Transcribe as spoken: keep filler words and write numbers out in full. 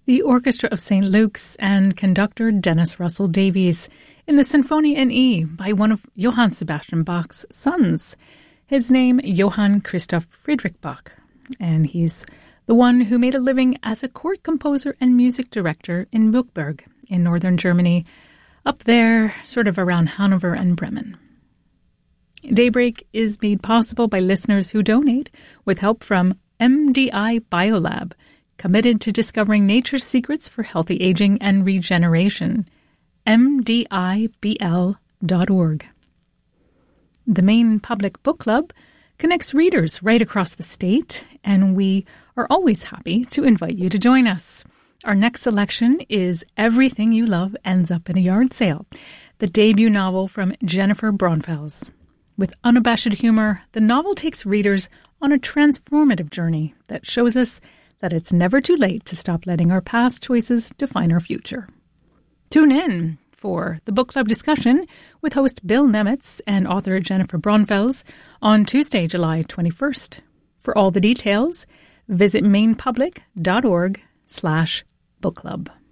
the Orchestra of Saint Luke's and conductor Dennis Russell Davies in the Sinfonie in E by one of Johann Sebastian Bach's sons. His name, Johann Christoph Friedrich Bach, and he's the one who made a living as a court composer and music director in Buchberg in northern Germany, up there sort of around Hanover and Bremen. Daybreak is made possible by listeners who donate with help from M D I Biolab, committed to discovering nature's secrets for healthy aging and regeneration. M D I B L dot org. The Maine Public Book Club connects readers right across the state, and we are always happy to invite you to join us. Our next selection is Everything You Love Ends Up in a Yard Sale, the debut novel from Jennifer Braunfels. With unabashed humor, the novel takes readers on a transformative journey that shows us that it's never too late to stop letting our past choices define our future. Tune in for the book club discussion with host Bill Nemitz and author Jennifer Braunfels on Tuesday, July twenty-first. For all the details, visit mainepublic.org slash book club.